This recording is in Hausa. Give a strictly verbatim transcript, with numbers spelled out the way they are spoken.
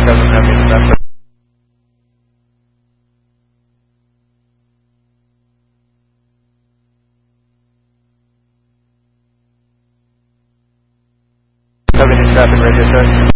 doesn't have any message. seventy traffic radio check.